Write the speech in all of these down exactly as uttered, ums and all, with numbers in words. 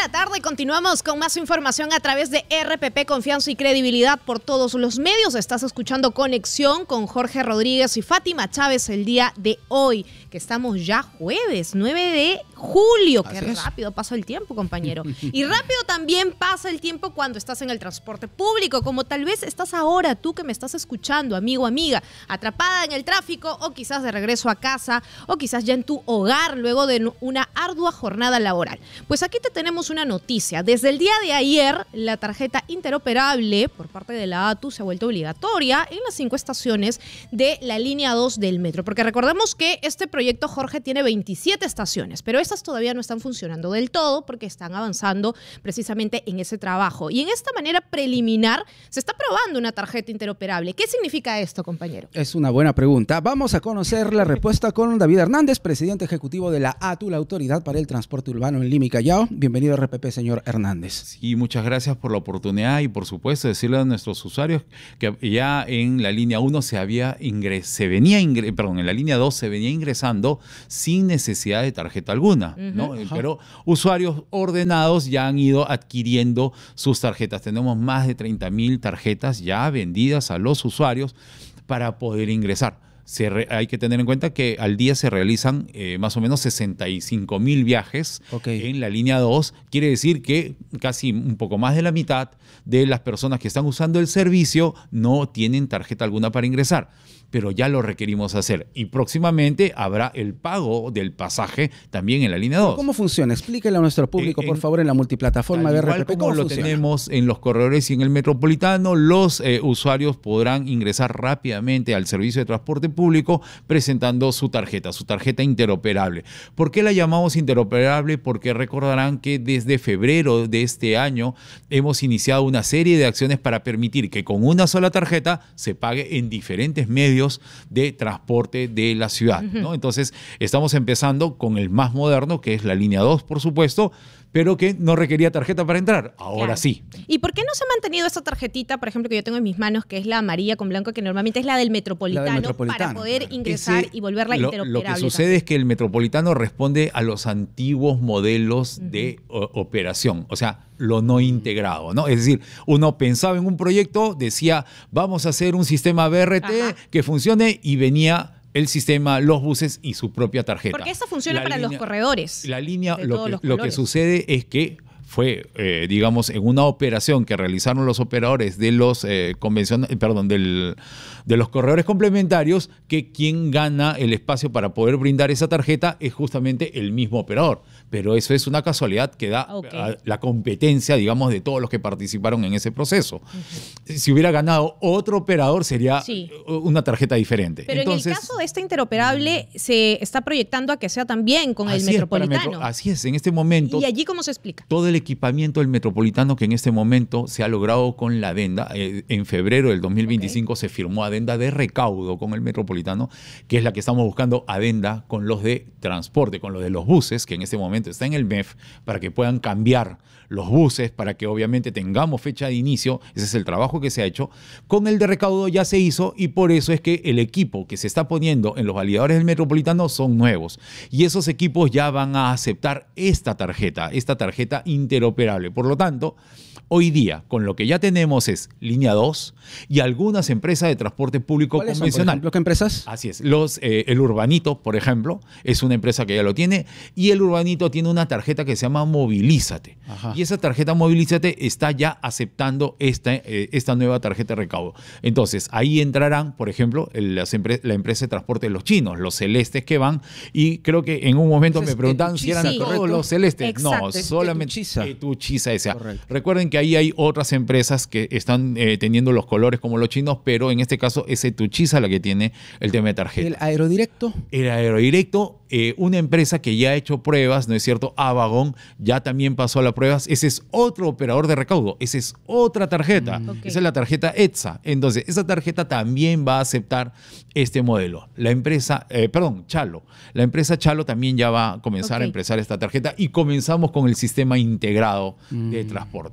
la tarde continuamos con más información a través de R P P, confianza y credibilidad por todos los medios. Estás escuchando Conexión con Jorge Rodríguez y Fátima Chávez el día de hoy, que estamos ya jueves, nueve de julio. Qué rápido pasa el tiempo, compañero. Y rápido también pasa el tiempo cuando estás en el transporte público, como tal vez estás ahora, tú que me estás escuchando, amigo, amiga, atrapada en el tráfico o quizás de regreso a casa o quizás ya en tu hogar luego de una ardua jornada laboral. Pues aquí te tenemos una noticia. Desde el día de ayer, la tarjeta interoperable por parte de la A T U se ha vuelto obligatoria en las cinco estaciones de la línea dos del metro. Porque recordemos que este proyecto, Jorge, tiene veintisiete estaciones, pero estas todavía no están funcionando del todo porque están avanzando precisamente en ese trabajo. Y en esta manera preliminar se está probando una tarjeta interoperable. ¿Qué significa esto, compañero? Es una buena pregunta. Vamos a conocer la respuesta con David Hernández, presidente ejecutivo de la A T U, la Autoridad para el Transporte Urbano en Lima y Callao. Bienvenido a R P P, señor Hernández. Sí, muchas gracias por la oportunidad y por supuesto decirle a nuestros usuarios que ya en la línea uno se había ingres, se venía ingre, perdón, en la línea dos se venía ingresando sin necesidad de tarjeta alguna, uh-huh. ¿no? Uh-huh. Pero usuarios ordenados ya han ido adquiriendo sus tarjetas. Tenemos más de treinta mil tarjetas ya vendidas a los usuarios para poder ingresar. Se re, hay que tener en cuenta que al día se realizan eh, más o menos sesenta y cinco mil viajes okay. en la línea dos. Quiere decir que casi un poco más de la mitad de las personas que están usando el servicio no tienen tarjeta alguna para ingresar, pero ya lo requerimos hacer. Y próximamente habrá el pago del pasaje también en la línea dos. ¿Cómo funciona? Explíquele a nuestro público, eh, por favor, en la multiplataforma de R P P. Como lo funciona? Tenemos en los corredores y en el metropolitano, los eh, usuarios podrán ingresar rápidamente al servicio de transporte público presentando su tarjeta, su tarjeta interoperable. ¿Por qué la llamamos interoperable? Porque recordarán que desde febrero de este año hemos iniciado una serie de acciones para permitir que con una sola tarjeta se pague en diferentes medios de transporte de la ciudad, ¿no? Entonces, estamos empezando con el más moderno, que es la línea dos, por supuesto, pero que no requería tarjeta para entrar. Ahora claro. sí. ¿Y por qué no se ha mantenido esta tarjetita, por ejemplo, que yo tengo en mis manos, que es la amarilla con blanco, que normalmente es la del Metropolitano, la del Metropolitano para poder claro. ingresar Ese, y volverla lo, interoperable? Lo que sucede también. es que el Metropolitano responde a los antiguos modelos uh-huh. de o, operación, o sea, lo no integrado, ¿no? Es decir, uno pensaba en un proyecto, decía, vamos a hacer un sistema B R T Ajá. que funcione y venía el sistema, los buses y su propia tarjeta. Porque esta funciona la para línea, los corredores. La línea, lo que, lo que sucede es que fue, eh, digamos, en una operación que realizaron los operadores de los eh, convencionales, perdón, del, de los corredores complementarios, que quien gana el espacio para poder brindar esa tarjeta es justamente el mismo operador. Pero eso es una casualidad que da okay. a la competencia, digamos, de todos los que participaron en ese proceso. Uh-huh. Si hubiera ganado otro operador, sería sí. una tarjeta diferente. Pero Entonces, en el caso de esta interoperable, se está proyectando a que sea también con el Metropolitano. Metro, así es, en este momento. ¿Y allí cómo se explica? Todo el equipamiento del Metropolitano que en este momento se ha logrado con la adenda. Eh, en febrero del dos mil veinticinco okay. se firmó adenda de recaudo con el Metropolitano, que es la que estamos buscando adenda con los de transporte, con los de los buses, que en este momento está en el M E F, para que puedan cambiar los buses, para que obviamente tengamos fecha de inicio. Ese es el trabajo que se ha hecho. Con el de recaudo ya se hizo y por eso es que el equipo que se está poniendo en los validadores del Metropolitano son nuevos. Y esos equipos ya van a aceptar esta tarjeta, esta tarjeta interoperable. Por lo tanto, hoy día, con lo que ya tenemos es línea dos y algunas empresas de transporte público ¿Cuáles convencional. Son, por ejemplo, qué empresas? Así es. Los, eh, el Urbanito, por ejemplo, es una empresa que ya lo tiene y el Urbanito tiene una tarjeta que se llama Movilízate. Ajá. Y esa tarjeta Movilízate está ya aceptando esta, eh, esta nueva tarjeta de recaudo. Entonces, ahí entrarán, por ejemplo, las empre- la empresa de transporte de los chinos, los celestes que van, y creo que en un momento Entonces, me preguntaban si eran sí. todos los celestes. Exacto. No, solamente Etuchiza S A. Correcto. Recuerden que ahí hay otras empresas que están eh, teniendo los colores como los chinos, pero en este caso es Etuchiza la que tiene el tema de tarjeta. ¿El Aerodirecto? El Aerodirecto, eh, una empresa que ya ha hecho pruebas, ¿no es cierto? Avagón ya también pasó a las pruebas. Ese es otro operador de recaudo. Esa es otra tarjeta. Mm. Okay. Esa es la tarjeta E T S A. Entonces, esa tarjeta también va a aceptar este modelo. La empresa, eh, perdón, Chalo. La empresa Chalo también ya va a comenzar okay. a empezar esta tarjeta y comenzamos con el sistema integrado mm. de transporte.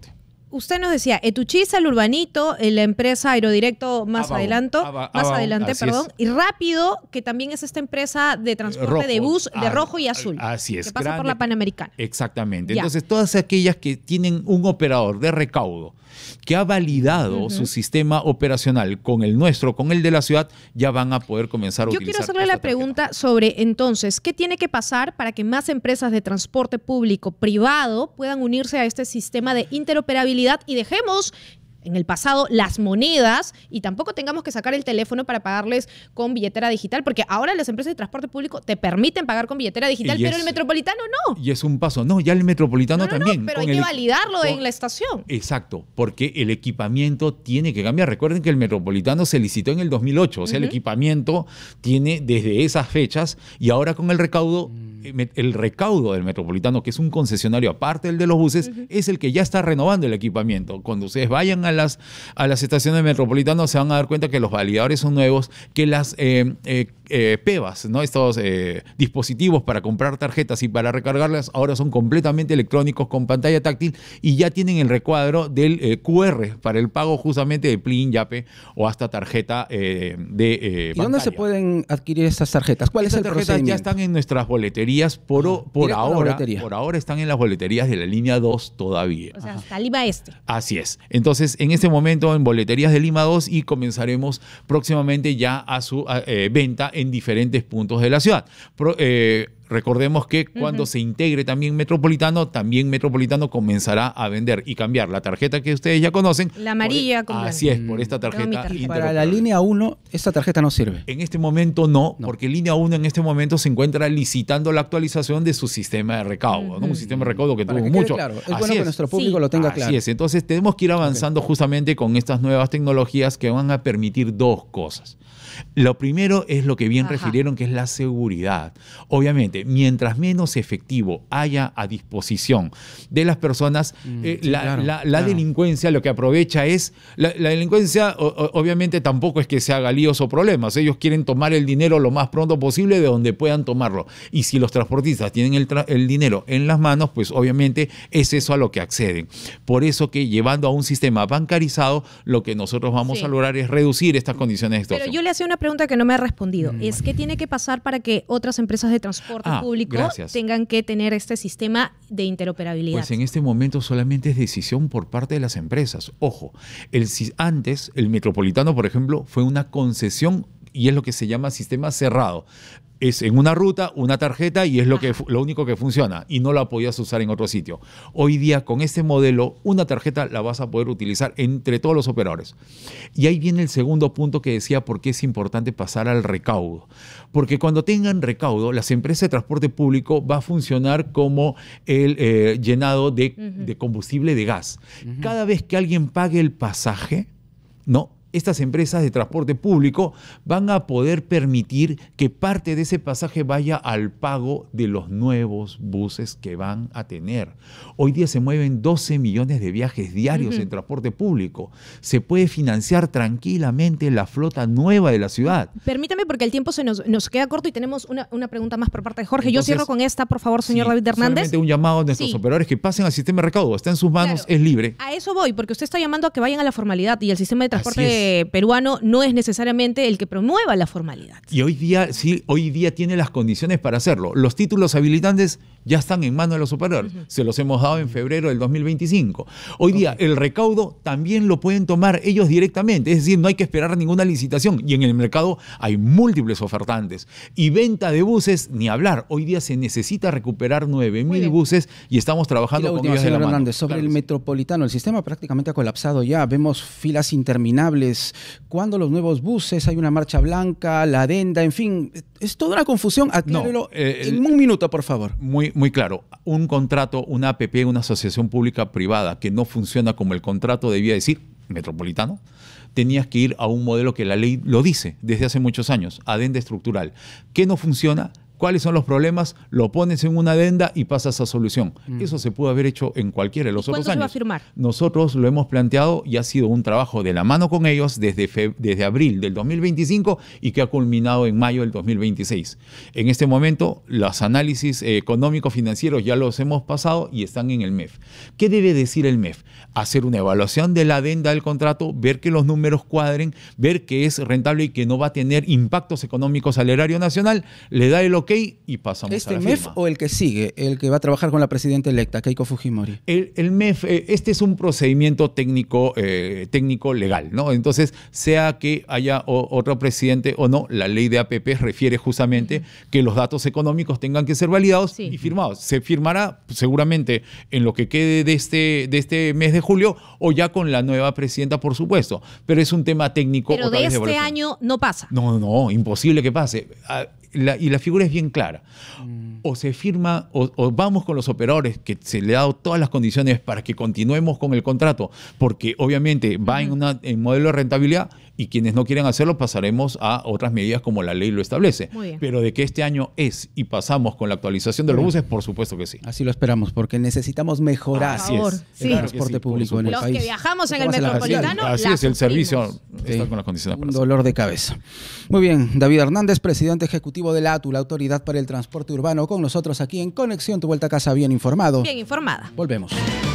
usted nos decía, Etuchiza, el Urbanito, la empresa Aerodirecto más Abajo, adelanto, aba- más abajo, adelante, así perdón, es. y Rápido, que también es esta empresa de transporte Rojo. de bus de Ah, rojo y azul. Así es. Que pasa por grande. la Panamericana. Exactamente. Ya. Entonces, todas aquellas que tienen un operador de recaudo que ha validado Ujú. su sistema operacional con el nuestro, con el de la ciudad, ya van a poder comenzar a Yo utilizar quiero hacerle esta la pregunta sobre, entonces, ¿qué tiene que pasar para que más empresas de transporte público privado puedan unirse a este sistema de interoperabilidad y dejemos en el pasado las monedas y tampoco tengamos que sacar el teléfono para pagarles con billetera digital? Porque ahora las empresas de transporte público te permiten pagar con billetera digital, Y pero es- el metropolitano no. Y es un paso. No, ya el metropolitano No, no, no, también. pero hay con que el- validarlo con- en la estación. Exacto, porque el equipamiento tiene que cambiar. Recuerden que el metropolitano se licitó en el dos mil ocho, o sea, el Ujú. equipamiento tiene desde esas fechas y ahora con el recaudo, Mm. eh, me- el recaudo del metropolitano, que es un concesionario aparte del de los buses, es el que ya está renovando el equipamiento. Cuando ustedes vayan a las, a las estaciones metropolitanas se van a dar cuenta que los validadores son nuevos, que las eh, eh, eh, PEVAs, ¿no? Estos eh, dispositivos para comprar tarjetas y para recargarlas ahora son completamente electrónicos con pantalla táctil y ya tienen el recuadro del eh, Q R para el pago justamente de Plin, Yape o hasta tarjeta eh, de eh, ¿Y dónde se bancaria. pueden adquirir estas tarjetas? ¿Cuál Estas es el tarjetas procedimiento? ya están en nuestras boleterías por, o- por directo a la ahora. boletería. Por ahora están en las boleterías de la línea dos todavía. O sea, hasta Lima Este. Así es. Entonces, en este momento en boleterías de Lima dos y comenzaremos próximamente ya a su a, eh, venta en diferentes puntos de la ciudad. Pro- eh, Recordemos que cuando Ujú. se integre también Metropolitano, también Metropolitano comenzará a vender y cambiar la tarjeta que ustedes ya conocen. La amarilla por- con Así blanco. es, por esta Tengo mi tarjeta. tarjeta. Para la interoperable. línea uno, esta tarjeta no sirve. En este momento no, No. porque Línea uno en este momento se encuentra licitando la actualización de su sistema de recaudo, ¿no? Un sistema de recaudo que Para tuvo que quede mucho. claro. Es Así bueno que es. nuestro público Sí. lo tenga Así claro. es, entonces tenemos que ir avanzando justamente con estas nuevas tecnologías que van a permitir dos cosas. Lo primero es lo que bien Ajá. refirieron, que es la seguridad. Obviamente, mientras menos efectivo haya a disposición de las personas, Mm, eh, sí, la, claro, la- la claro. delincuencia lo que aprovecha es, la, la delincuencia o- o- obviamente tampoco es que se haga líos o problemas, ellos quieren tomar el dinero lo más pronto posible de donde puedan tomarlo. Y si los transportistas tienen el, tra- el dinero en las manos, pues obviamente es eso a lo que acceden. Por eso que llevando a un sistema bancarizado, lo que nosotros vamos Sí. a lograr es reducir estas condiciones de Pero extorsión. yo le hacía una pregunta que no me ha respondido. Es ¿qué tiene que pasar para que otras empresas de transporte Ah, público gracias. tengan que tener este sistema de interoperabilidad? Pues en este momento solamente es decisión por parte de las empresas. Ojo, el, si- antes el Metropolitano, por ejemplo, fue una concesión y es lo que se llama sistema cerrado. Es en una ruta, una tarjeta y es lo, que, fu- lo único que funciona y no la podías usar en otro sitio. Hoy día con este modelo, una tarjeta la vas a poder utilizar entre todos los operadores. Y ahí viene el segundo punto que decía por qué es importante pasar al recaudo. Porque cuando tengan recaudo, las empresas de transporte público va a funcionar como el eh, llenado de, de combustible de gas. Cada vez que alguien pague el pasaje, ¿no? Estas empresas de transporte público van a poder permitir que parte de ese pasaje vaya al pago de los nuevos buses que van a tener. Hoy día se mueven doce millones de viajes diarios Ujú. en transporte público. Se puede financiar tranquilamente la flota nueva de la ciudad. Permítame porque el tiempo se nos, nos queda corto y tenemos una, una pregunta más por parte de Jorge. Yo Entonces, cierro con esta, por favor, señor Sí, David Hernández. Solamente un llamado a nuestros Sí. operadores que pasen al sistema de recaudo. Está en sus manos, Claro. es libre. A eso voy, porque usted está llamando a que vayan a la formalidad y el sistema de transporte Así peruano no es necesariamente el que promueva la formalidad. Y hoy día, sí, hoy día tiene las condiciones para hacerlo. Los títulos habilitantes ya están en manos de los operadores. Se los hemos dado en febrero del dos mil veinticinco. Hoy día el recaudo también lo pueden tomar ellos directamente. Es decir, no hay que esperar ninguna licitación. Y en el mercado hay múltiples ofertantes. Y venta de buses, ni hablar. Hoy día se necesita recuperar nueve Muy mil bien. buses y estamos Y trabajando la con última, ellos de la señor mano. Hernández, sobre Claro el que sí. metropolitano. El sistema prácticamente ha colapsado ya. Vemos filas interminables. ¿Cuándo los nuevos buses? Hay una marcha blanca, la adenda, en fin. Es toda una confusión. Aclárelo eh, en el- un minuto, por favor. Muy, muy claro. Un contrato, una A P P, una asociación pública privada que no funciona como el contrato debía decir, metropolitano, tenías que ir a un modelo que la ley lo dice desde hace muchos años, adenda estructural. ¿Qué no funciona? cuáles son los problemas, lo pones en una adenda y pasas a solución. Mm. Eso se pudo haber hecho en cualquiera de los otros años. ¿Cuándo se va a firmar? Nosotros lo hemos planteado y ha sido un trabajo de la mano con ellos desde, fe, desde abril del dos mil veinticinco y que ha culminado en mayo del dos mil veintiséis. En este momento, los análisis eh, económicos financieros ya los hemos pasado y están en el M E F. ¿Qué debe decir el M E F? Hacer una evaluación de la adenda del contrato, ver que los números cuadren, ver que es rentable y que no va a tener impactos económicos al erario nacional, le da el ok y pasamos ¿Este a la M E F firma. o el que sigue, el que va a trabajar con la presidenta electa, Keiko Fujimori? El, el M E F, eh, este es un procedimiento técnico, eh, técnico legal, ¿no? Entonces, sea que haya o, otro presidente o no, la ley de A P P refiere justamente uh-huh. que los datos económicos tengan que ser validados sí. y firmados. Se firmará seguramente en lo que quede de este, de este mes de julio o ya con la nueva presidenta, por supuesto. Pero es un tema técnico. Pero de este año no pasa. No, no, imposible que pase. La, y la figura es bien clara. Mm. O se firma, o, o vamos con los operadores, que se le ha dado todas las condiciones para que continuemos con el contrato, porque obviamente va uh-huh. en, una, en modelo de rentabilidad y quienes no quieren hacerlo pasaremos a otras medidas como la ley lo establece. Pero de que este año es y pasamos con la actualización de los buses, por supuesto que sí. Así lo esperamos, porque necesitamos mejorar Así es. el Sí. transporte sí, público en el los país. Los que viajamos en el metropolitano, Así es, el servicio está sí. con las condiciones. Un dolor de cabeza. Muy bien, David Hernández, presidente ejecutivo de la A T U, la Autoridad para el Transporte Urbano, con nosotros aquí en Conexión, tu vuelta a casa bien informado. Bien informada. Volvemos.